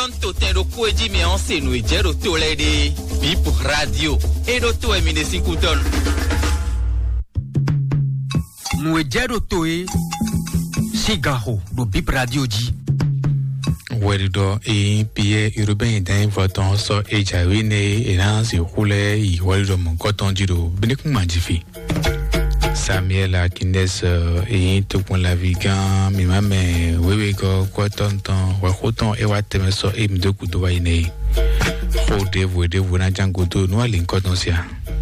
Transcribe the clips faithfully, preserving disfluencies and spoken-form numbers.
ton to ten do kueji mi anse no ejero to le de Bip Radio e do to e mi de cinco ton no ejero to e sigaho do Bip Radio ji Werido e pie urbain dan voton so ejawine e nan si hule i werido mon koton jiro binikum manjifi Samuel Akines e to pon la vigan mi mame wewe go koton ton wa koton e wa teme so e mi doku do waine hode wede wona jango do no ali koton sia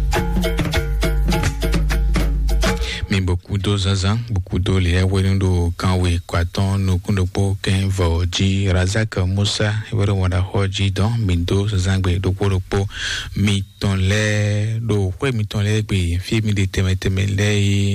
mi beaucoup d'ozazan beaucoup de les wendo kanwe kwaton no kundo po ken voji Razak Musa wero wanda hoji don mindo zangbe do poro po mi ton le do kwe mi ton le gbe fi mi de teme teme le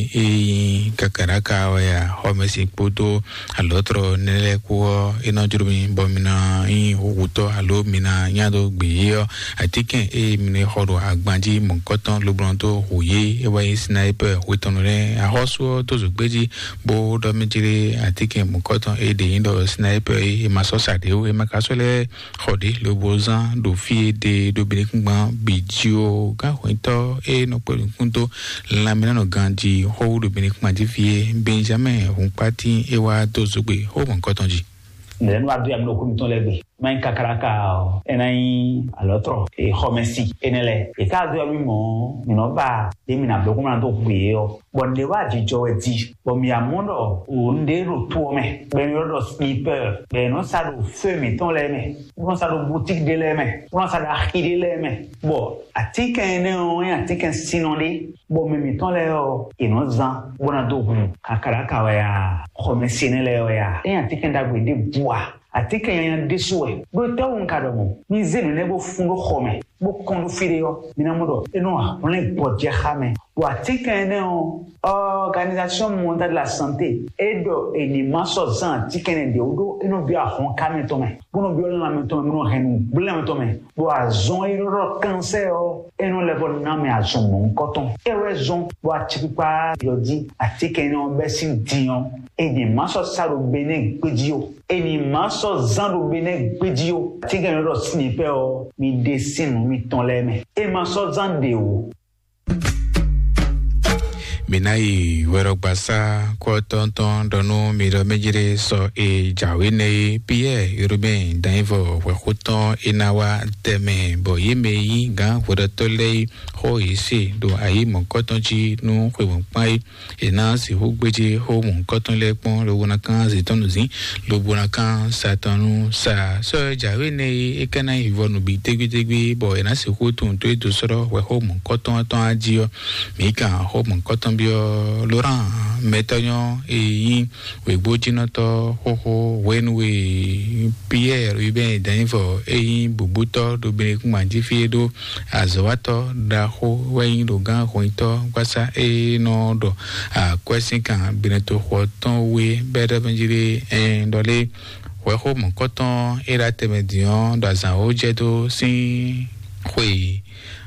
e kakaraka wa ya homesi poto alotro nele ko ino jurumi bomina i huto alo mina nyado gbe yo atike e mine horo agbanji mon koton lo bronto huye e wa sniper hutonore ahosuo tozugbeji bo do mejire atike mukoton e de indo sniper e masosa de o e makasole khodi lo bozan do fie de do binikungban bidio ga hoito e no pekunto lamina no ganji ho do binikungban di fie Benjamin Humpati e wa tozugbe ho mukoton ji Nden wa do amno ko ton lebe man kakaraka enai alotro e homesi enele e ka do mi mo mi no ba e mi na do ko na do gbe o bonde wa jijo e ti bo mi amondo o nde ro to me be yo do sniper be no sa do feu mi ton le me no sa do boutique de le me no sa da khide le me bo atika ene o atika sinonde bo mi mi ton le o e no zan bona do ko kakaraka wa ya homesi enele o ya e atika nda gbe de bois Atike yan desuwe do tawu nkadomo mi zenu ne bo fundo khome bo kondo firio minamodo eno on le bodje khame bo atike ne o organisation mondiale de la santé edo enima so zan tikene de odo eno bi a hon kame to me bono bi on la me to me no henu bla to me bo azon iro cancer o eno le bon na me azon mon coton e raison bo atipa yodi atike ne on besin dion enima so saro bene gbedio enima so zando bene gbedio tikene ro sniper o mi dessin mi ton leme e ma so zande o Minai wero basa ko tonton donu miro mejire so e jawine pie urbain danvo we huton inawa teme boyime yi gan woro tole ho isi do ayi mon kotonji nu kwe won pai ina si hugbeji ho mon koton le pon lo wona kan si tonuzi lo bona kan satanu sa so jawine e kana ivonu bi tegbi tegbi bo ina si hutun to do soro we ho mon koton ton ajio mi kan ho mon koton bio Laurent metanyo e we bojino to ho ho when we Pierre Ruben danfo e bubuto do be kumanji fiedo azowato da ho we do gan hoito kwasa e no do a question kan bineto ho ton we better benjire en dole we ho mon coton e la temedion dans un ojedo si oui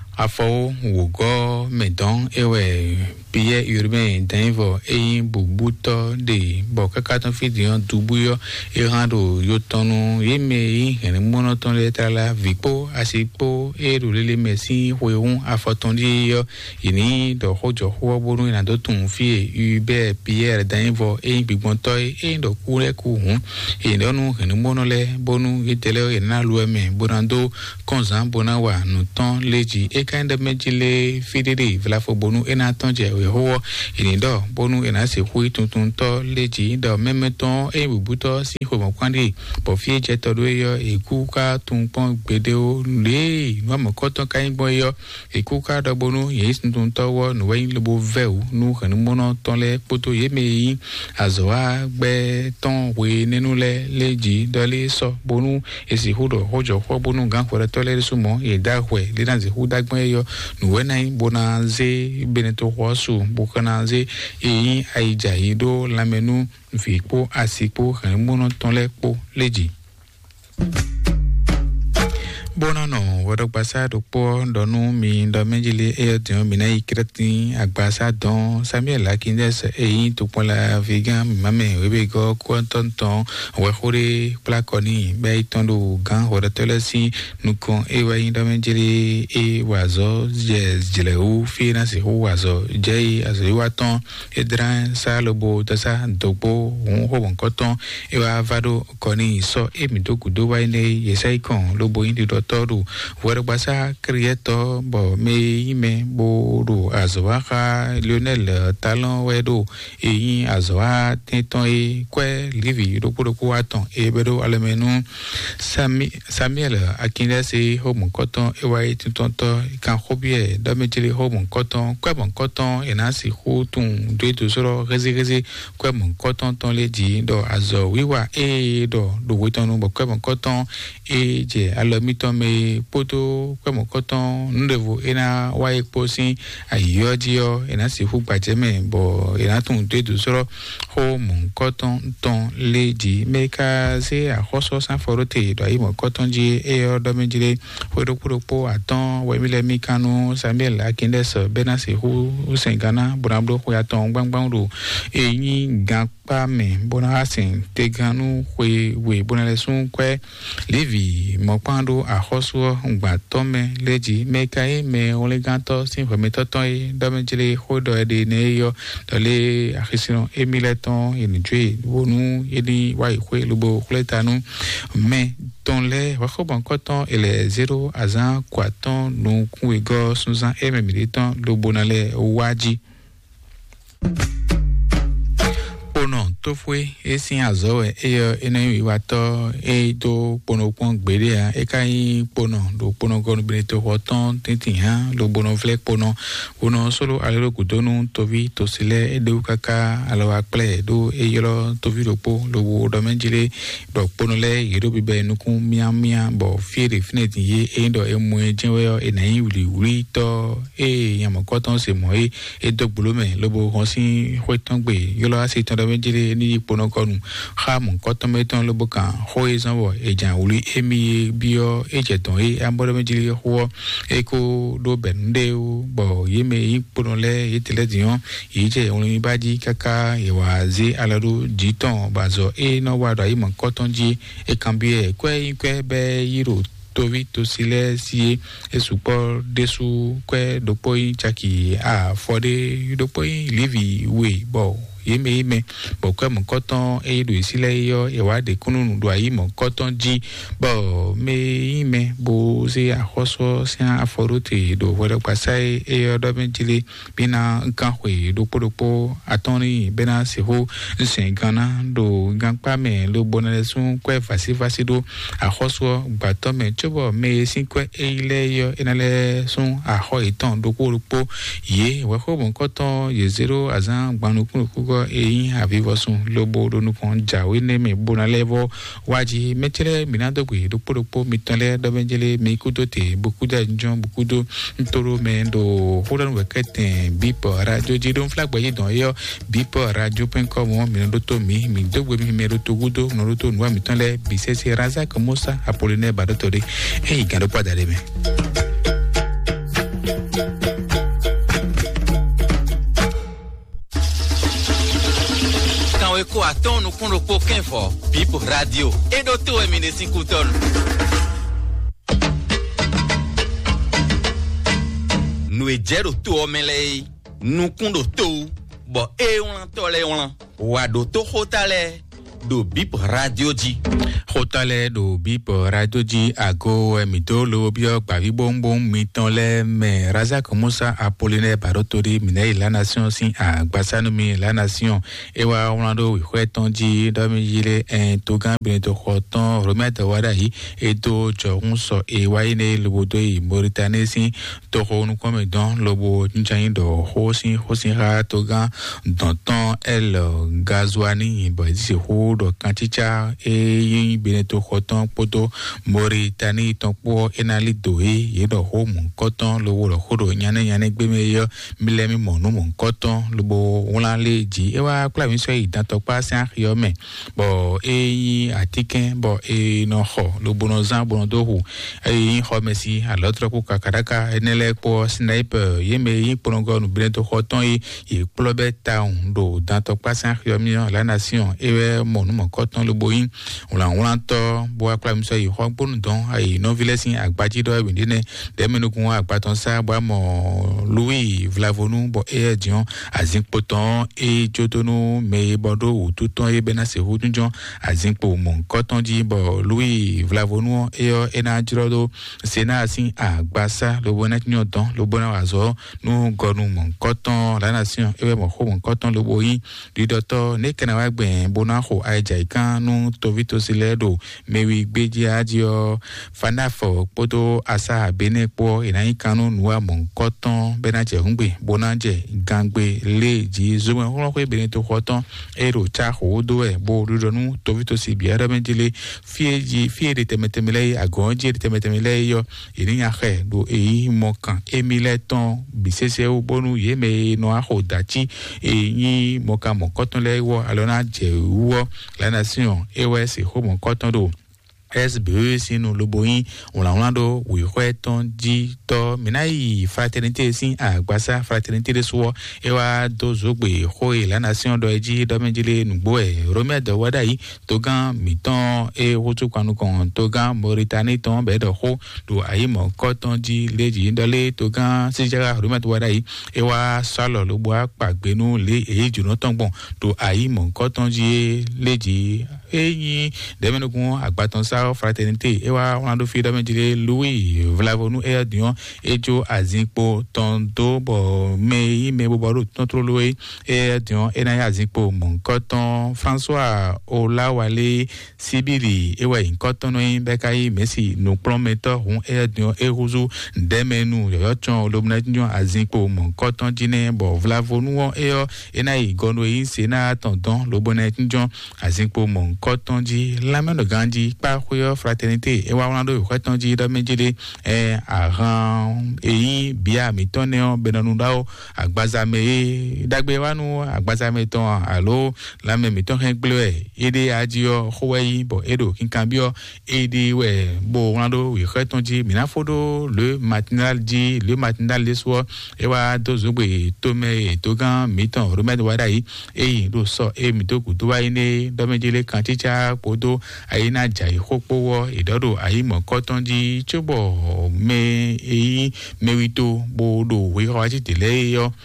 afo wogo medon ewe Pierre Urbain danvo e bubuto de bokakaton fidion dubuyo e rando yotonu yeme en monoton letra la vipo asipo e rulele merci weun afotondi yo ini do hojo ho bonu na do tun fi ube Pierre danvo e bigbontoy e do kure ku hun e donu en monole bonu itele e na lueme bonando konzan bonawa no ton leji e kanda mejile fidiri vlafo bonu e na tonje ho inido bonu ena se hui tuntun to leji do memeton e bubuto si ho mokwandi po fie je to do yo ekuka tunpon gbedeo le no mokoton kan gbo yo ekuka do bonu yes tuntun to wo no we lebo veu nu kan mono ton le poto ye meyi azoa gbe ton we nenu le leji do le so bonu esi hudo hojo ho bonu gan ko to le sumo e da hwe le dan ze hu da gbon yo no we nai bona ze beneto ho su bukanaze e aija ido lamenu vipo asipo kan mono ton le po leji Bonano, Wadopasa, Dopo, Donu, Mi, Domejili, Eotion, Mina, Kreti, Agbasa, Don, Samuel, Akindes, E, Tupola, Vigan, Mame, Webego, Quantonton, Wahuri, Placoni, Baitondo, Gan, Wadatolasi, Nukon, Ewa, Domejili, E, Wazo, Jez, Jileu, Fina, Sihu, Wazo, Jay, Azuaton, Edran, Salobo, Tasa, Dopo, Hobon Coton, Ewa, Vado, Koni, So, Emitoku, Duwaine, Yesaikon, Lobo, Indi, Toru, Werabasa, Crieto, Bo, Me, Me, Boru, Azoaka, Lionel, Talon, Wedo, E, Azoa, Tinton, E, Que, Livi, Ropuroku, Aton, Ebero, Alemenu, Samuel, Akinese, Home Cotton, Ewa, Tintonto, Canhobie, Domejili, Home Cotton, Quebon Cotton, Enasi, Hutun, Duetu Soro, Rezi, Quebon Cotton, Ton Lady, Do, Azo, Wiwa, E, Do, Do Witon, Quebon Cotton, E, J, Alomito. Me poto kwemo koton ndevo ena wa ekposin ayodio ena sifu pajeme bo ena tun dedu soro ho mon koton ton leji meka se ahoso san forote do imo koton ji e odo mejile hodo kuropo aton wemile mikanu Samuel Akindes bena sifu usengana burablo ko aton gbangbang ro eyin gan pa me bona asin teganu we we bona lesun kwe levi mopando ahoso ngba tome leji mekai me oleganto sin fometoton e domejile hodo ede ne yo dole akhisino emileton enjue wonu edi wa ikwe lubo kletanu me ton le wakoban koton ele zero azan kwaton nu kuigo sunzan e militant lobonale waji Pono to fue esi azo e ene iwato e do pono pon gbere a e kai pono do pono gon benito hoton tintin ha lo bono flek pono uno solo alero kudonu tovi to sile e do kaka alo akple do e yolo tovi do po lo do menjile do pono le yero bibe nukun mia mia bo fiere fineti ye e do e mu e jenwe e na wuli wuli to e yamo koton se mo e e do bulome lo bo honsin hoton gbe yolo ase ton Jiri ni pono konu ham koto meton lobo kan hoizan wo ejan uli emi bio ejeton e amboro mejili ho eko do bende bo yeme pono le yetele dion yije only baji kaka ewazi aladu jiton bazo e no wado imo koton ji e kambie kwe kwe be yiro tovi to sile si e support desu kwe dopoi chaki a fode dopoi livi we bo yeme yeme bo kwa mon koton e do isile yo e wa de kununu do ayi mon koton ji bo me yeme bo se ahoso se aforote do wora kwasai e yo do benjile bina kan hwe do podopo atoni bena se ho nsen gana do ganpa me lo bonale sun kwa fasi fasi do ahoso gbato me chobo me sin kwa e ile yo enale sun aho iton do podopo ye wa ko mon koton ye zero azan gbanukun ko e avivosun lobo donukon jawe ne me bona levo waji metere minado gwe do podopo mitale do benjele me kudote beaucoup de gens beaucoup de ntoro me do hodan wekete bip radio jidon flag boye don yo bip radio point com me do to mi mi do gwe mi me do to gudo no to nwa mitale bisese raza comme ça Apollinaire Badotore e gando padare me Ko aton no kono ko kenfo Pipo Radio e do to e mine cinco ton no e jero to omele no kundo to bo e un to le un wa do to hotale do Bip Radio ji hotale do Bip Radio ji ago emito lo bio pavi bonbon mitole me raza como ça Apollinaire Badotore mine la nation sin a gbasanu mi la nation e wa onado wi hweton ji do mi yile en togan benito hoton remettre wada hi e do jorun so e wa ine lo do i Mauritanie sin to honu comme don lobo njan do hosin hosin ha togan don ton el gazwani bo disi ho do kanticha e beneto khoton poto Mauritanie ton po enali doe yedo ho mon koton lo wo khodo nyane nyane gbeme yo milemi monu mon koton lo bo wala leji e wa kla mi so idan to pa san yo me bo e atiken bo e no ho lo bono zan bono do hu e ho mesi a l'autre ko kakaraka enele po sniper yeme yin pongo no beneto khoton e e plobe town do dan to pa san yo mi la nation e monu mon koton lo boyin wala wala to bo akla mi so i ho bon don ai no vilesin agbaji do windine de menukun agbaton sa bo mo Louis Vlavonu bo e dion azin poton e jotonu me bodo tuton e benase hudunjon azin po mon koton di bo Louis Vlavonu e ena jirodo sena asin agbasa lo bonat nyoton lo bona wazo nu gonu mon koton la nation e mo ho mon koton lo boyin di docteur ne kana wa gben bona ho aija ikan nu tovito siledo mewi gbeji adio fanafo poto asa benepo enayin kanu nuwa mon koton benaje hungbe bonaje gangbe leji zuwe hono ko beneto koton ero cha hodo e bo rudonu tovito si biara menjele fieji fiere temetemele agonje temetemele yo eniya he do e mokan emileton bisese o bonu yeme no aho dachi eyin mokan mon koton lewo alona je wo la nation ewes ho mon koton do S B E sinu loboyin on la onado we kweton ji to minai fraternité sin agbasa fraternité de so e wa dozogbe ho e la nation do eji do menjile nugbo e rome do wada yi to gan miton e wotu kwanu kon to gan Mauritanie ton be do ho do ayi mo koton ji leji ndole to gan sijara rome do wada yi e wa salo lobo apagbenu le e juno tongbon do ayi mo koton ji leji eyin de menukun agbaton sa fraternité e wa onado fi do menjile Louis Vlavonu e dion ejo azinpo tondo bo me me bo baro tonto loe e dion e na azinpo mon koton François Olawale Sibili e wa in koton no in bekai Messi no prometteur on e dion e ruzu demenu yo chon lobna dion azinpo mon koton jine bo Vlavonu e e na igono in sena tonton lobona dion azinpo mon koton ji la meno ganji pa khoyo fraternité e wa onado koton ji do menjile e aran eyin bia mitoneo benanundao agbazame dagbe wanu agbazame ton alo la me miton gble ede adio khoweyi bo edo kinkambio ede we bo onado we koton ji minafodo le matinal ji le matinal le soir e wa dozogbe tome togan miton remède wadai e do so e mitoku to wa ine do menjile kanticha podo ayina jai khopowo idodo ayimo koton ji chobo me eyi mewito bodo we raji tele yo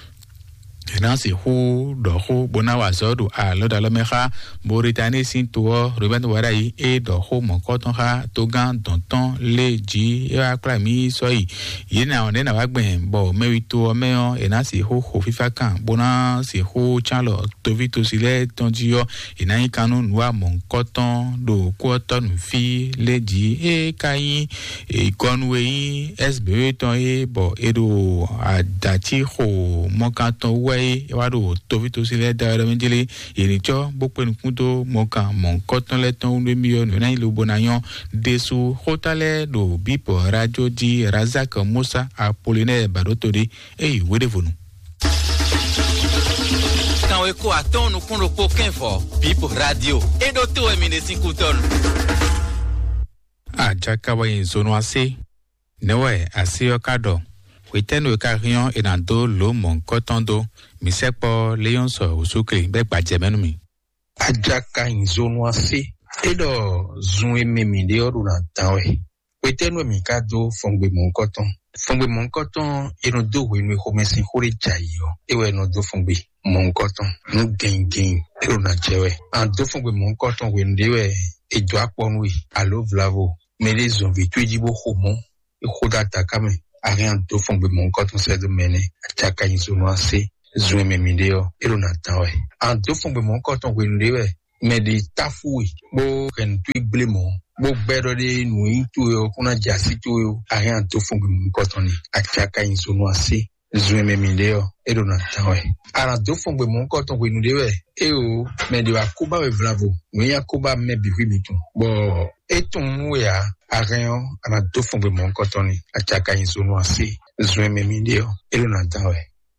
Nancy hu do hu bona wazodu a loda lo meha Mauritanie sin to Ruben Warai e do hu mon koton ha togan tonton leji e akla mi so yi yina on na wagben bo mewito meyo e Nancy hu hu fifa kan bona si hu chalo tovito sile tonjio ina yi kanu nwa mon koton do koton fi leji e kai e konwe yi S B E ton e bo edo adati ho mon kanton we ewado tovito sile da menjele yenicho bokpen kunto moka mon koton le ton le million na ile bonayon desu hotale do bipo radio di Razak Musa Apollinaire Badotode e wedevonu kan we ko aton no kun ro po kenfo bipo radio e do to e mine cinquton ajaka wa inzono ase newe ase okado Witeno karion enando lo mon kotondo misepo leon so usukri be gbaje menu mi ajaka inzono ase edo zun ememi de oruna tawe witeno mi kado fongbe mon koton fongbe mon koton eno do we mi ho mesin hore jayo ewe no do fongbe mon koton no gain gain oruna jewe and do fongbe mon koton we ndewe ejo aponu yi alo vlavo me les zon vitu jibo homo e khoda takame Arian do fongbe mon koton se de mene achaka inzono ase zun ememi de o oruna tawe and do fongbe mon koton we ndewe me di tafui bo ken tu blemo bo bedo de nui tu yo kuna jasi tu yo arian to fungu mkotoni achaka insono ase Zoueme Mindeo, et Donatawe. Arado Fongbe Monkoton, we nous dewe. Et oh, mais de Akuba et Vlavo. Oui, Akuba me biwibitu. Bon, et ton mouya, à rien, Arado Fongbe Monkoton, à Chaka Insonoasi, Zoueme Mindeo, et Donatawe.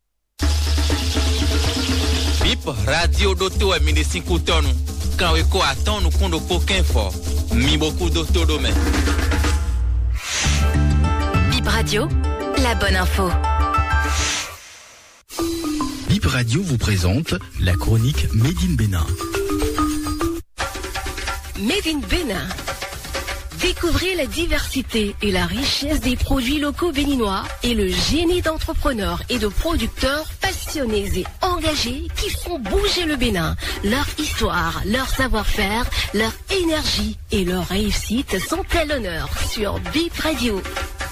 Bip Radio Doto e mini cinco tonu. Quand we ko aton nous kondo pokin fort. Mi beaucoup Doto domaine. Bip Radio, la bonne info. Bip Radio vous présente la chronique Made in Bénin. Made in Bénin. Découvrez la diversité et la richesse des produits locaux béninois et le génie d'entrepreneurs et de producteurs passionnés et engagés qui font bouger le Bénin. Leur histoire, leur savoir-faire, leur énergie et leur réussite sont à l'honneur sur Bip Radio.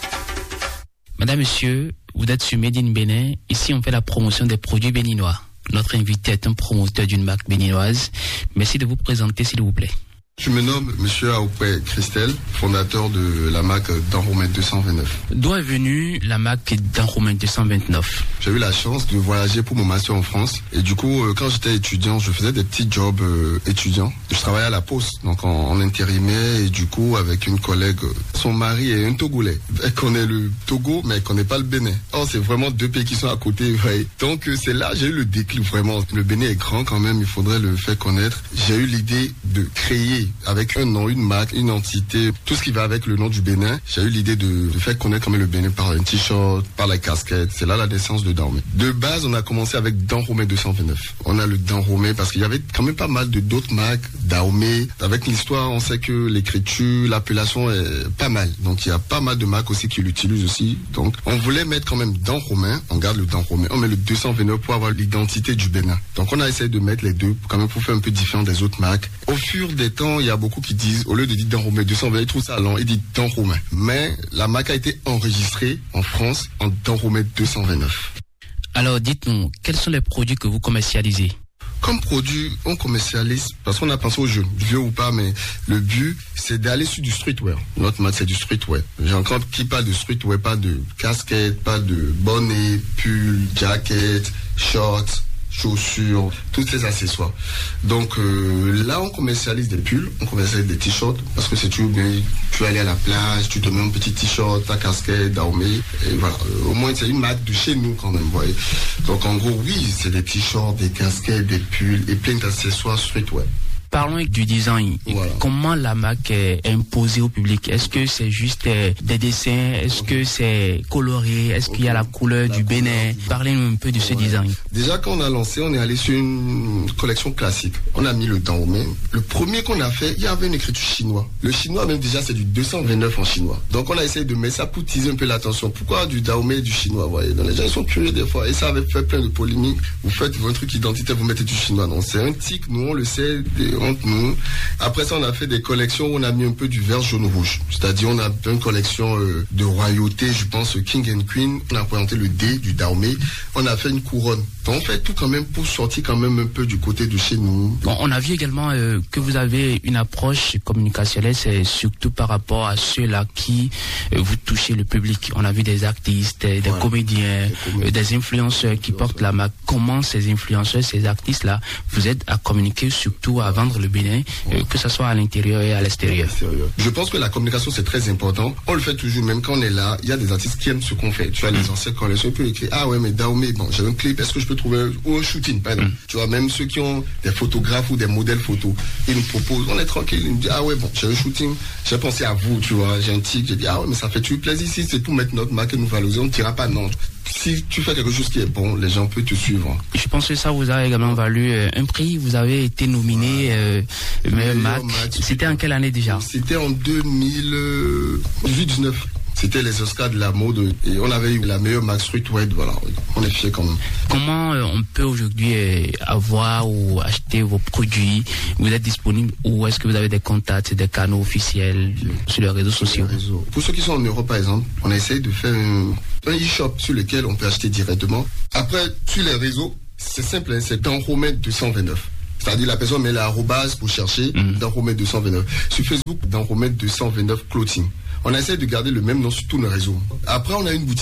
Madame, Monsieur, vous êtes sur Made in Bénin. Ici, on fait la promotion des produits béninois. Notre invité est un promoteur d'une marque béninoise. Merci de vous présenter, s'il vous plaît. Je me nomme Monsieur Aoupé Christel, fondateur de la marque Danromé deux cent vingt-neuf. D'où est venue la marque Danromé deux cent vingt-neuf? J'ai eu la chance de voyager pour mon master en France. Et du coup, euh, quand j'étais étudiant, je faisais des petits jobs euh, étudiants. Je travaillais à la Poste, donc en, en intérimaire. Et du coup, avec une collègue, son mari est un Togolais. Elle connaît le Togo, mais elle connaît pas le Bénin. Oh, c'est vraiment deux pays qui sont à côté. Ouais. Donc euh, c'est là j'ai eu le déclic vraiment. Le Bénin est grand quand même, il faudrait le faire connaître. J'ai eu l'idée de créer avec un nom, une marque, une entité, tout ce qui va avec le nom du Bénin. J'ai eu l'idée de, de faire connaître quand même le Bénin par un t-shirt, par la casquette. C'est là la naissance de Danromé. De base, on a commencé avec Danromé deux cent vingt-neuf. On a le Danromé parce qu'il y avait quand même pas mal de d'autres marques, Daomé. Avec l'histoire, on sait que l'écriture, l'appellation est pas mal. Donc il y a pas mal de marques aussi qui l'utilisent aussi. Donc on voulait mettre quand même Danromé. On garde le Danromé. On met le deux cent vingt-neuf pour avoir l'identité du Bénin. Donc on a essayé de mettre les deux quand même pour faire un peu différent des autres marques. Au fur des temps, il y a beaucoup qui disent, au lieu de dire Danromé deux cent vingt, ils trouvent ça long, ils disent Danromé. Mais la marque a été enregistrée en France en Danromé deux cent vingt-neuf. Alors dites-nous, quels sont les produits que vous commercialisez? Comme produit, on commercialise, parce qu'on a pensé aux jeunes, vieux ou pas, mais le but, c'est d'aller sur du streetwear. Notre marque, c'est du streetwear. J'ai encore qui parle de streetwear, pas de casquette, pas de bonnet, pull, jacket, shorts, chaussures, tous ces accessoires. Donc euh, là, on commercialise des pulls, on commercialise des t-shirts, parce que c'est toujours bien, tu vas aller à la plage, tu te mets un petit t-shirt, ta casquette, Daomé, et voilà. Euh, au moins, c'est une marque de chez nous quand même, vous voyez. Donc en gros, oui, c'est des t-shirts, des casquettes, des pulls, et plein d'accessoires streetwear. Parlons du design. Voilà. Comment la marque est imposée au public? Est-ce que c'est juste euh, des dessins? Est-ce okay. que c'est coloré? Est-ce okay. qu'il y a la couleur la du couleur Bénin? Du... Parlez-nous un peu de ce ouais. design. Déjà, quand on a lancé, on est allé sur une collection classique. On a mis le Danromé. Le premier qu'on a fait, il y avait une écriture chinoise. Le chinois, même déjà, c'est du deux cent vingt-neuf en chinois. Donc, on a essayé de mettre ça pour teaser un peu l'attention. Pourquoi du Daomé et du chinois, vous voyez? Donc, les gens ils sont curieux des fois. Et ça avait fait plein de polémiques. Vous faites un truc identitaire, vous mettez du chinois. Donc, c'est un tic, nous, on le sait. Des... entre nous. Après ça, on a fait des collections où on a mis un peu du vert, jaune, rouge. C'est-à-dire, on a une collection euh, de royauté, je pense, King and Queen. On a présenté le D du Daomé. On a fait une couronne. Donc, on fait tout quand même pour sortir quand même un peu du côté de chez nous. Bon, on a vu également euh, que vous avez une approche communicationnelle, c'est surtout par rapport à ceux-là qui euh, vous touchez le public. On a vu des artistes, des ouais. comédiens, des, comédiens. Euh, des influenceurs qui portent la marque. Comment ces influenceurs, ces artistes-là vous aident à communiquer, surtout à vendre le Bénin? Euh, que ce soit à l'intérieur et à l'extérieur. Je pense que la communication c'est très important. On le fait toujours, même quand on est là. Il y a des artistes qui aiment ce qu'on fait. Tu vois, mm. les anciens collections peuvent écrire ah ouais mais Daomé, bon j'ai un clip, est-ce que je peux trouver ou un shooting par exemple. Mm. Tu vois, même ceux qui ont des photographes ou des modèles photos, ils nous proposent, on est tranquille, ils nous disent ah ouais bon j'ai un shooting, j'ai pensé à vous, tu vois, j'ai un tic, j'ai dit ah ouais mais ça fait toujours plaisir ici, c'est pour mettre notre marque et nous valoriser, on ne dira pas non. Si tu fais quelque chose qui est bon, les gens peuvent te suivre. Je pense que ça vous a également valu euh, un prix. Vous avez été nominé euh, meilleur marque. C'était en quelle année déjà? C'était en deux mille dix-neuf. C'était les Oscars de la mode et on avait eu la meilleure marque streetwear. Voilà, on est fiers quand même. Comment euh, on peut aujourd'hui euh, avoir ou acheter vos produits? Vous êtes disponible ou est-ce que vous avez des contacts, des canaux officiels sur les réseaux sociaux? Les réseaux. Pour ceux qui sont en Europe par exemple, on a essayé de faire un, un e-shop sur lequel on peut acheter directement. Après, sur les réseaux, c'est simple, hein, c'est Danromé deux cent vingt-neuf. C'est-à-dire la personne met l'arrobase pour chercher mmh. Danromé deux cent vingt-neuf. Sur Facebook, Danromé deux cent vingt-neuf Clothing. On a essayé de garder le même nom sur tous nos réseaux. Après, on a une boutique.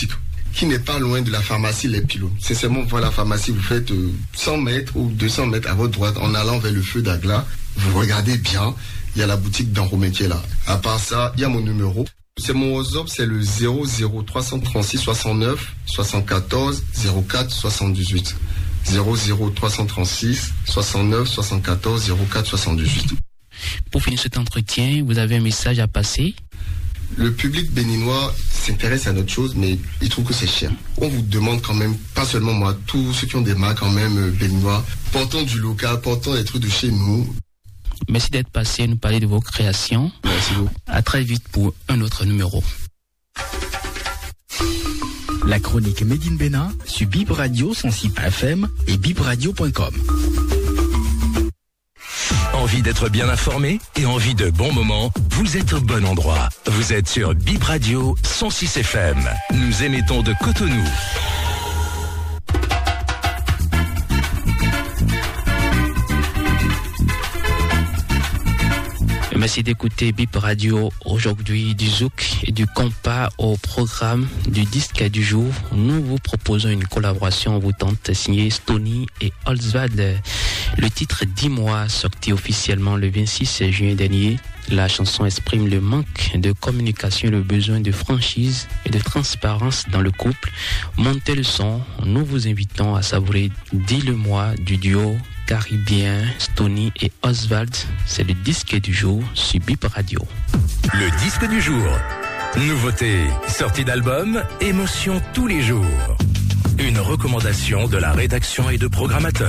qui n'est pas loin de la pharmacie Les Pylônes. C'est seulement voir la pharmacie, vous faites euh, cent mètres ou deux cents mètres à votre droite en allant vers le feu d'Agla. Vous regardez bien, il y a la boutique d'Enromé qui est là. À part ça, il y a mon numéro. C'est mon WhatsApp, c'est le zéro zéro trois cent trente-six soixante-neuf soixante-quatorze zéro quatre soixante-dix-huit. zéro zéro trois cent trente-six soixante-neuf soixante-quatorze zéro quatre soixante-dix-huit. Pour finir cet entretien, vous avez un message à passer? Le public béninois s'intéresse à notre chose, mais il trouve que c'est cher. On vous demande quand même, pas seulement moi, tous ceux qui ont des marques quand même euh, béninois, portant du local, portant des trucs de chez nous. Merci d'être passé à nous parler de vos créations. Merci beaucoup. À très vite pour un autre numéro. La chronique Made in Bénin sur Bip Radio cent six F M et bip radio point com. Envie d'être bien informé et envie de bons moments? Vous êtes au bon endroit. Vous êtes sur Bip Radio cent six F M. Nous émettons de Cotonou. Merci d'écouter Bip Radio aujourd'hui du Zouk et du Compas au programme du disque du jour. Nous vous proposons une collaboration en vous tente signée Stony et Oswald. Le titre Dis-moi, sorti officiellement le vingt-six juin dernier. La chanson exprime le manque de communication et le besoin de franchise et de transparence dans le couple. Montez le son, nous vous invitons à savourer Dis-le-moi du duo caribien Stony et Oswald. C'est le disque du jour sur Bip Radio. Le disque du jour. Nouveauté, sortie d'album, émotion tous les jours. Une recommandation de la rédaction et de programmateurs.